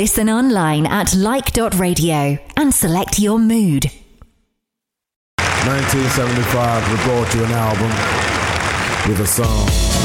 Listen online at like.radio and select your mood. 1975, we brought you an album with a song.